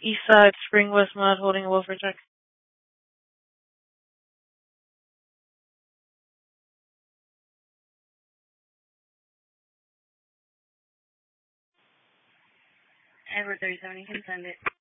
East Side, Spring Westmont, holding a welfare check. Edward 37, you can send it.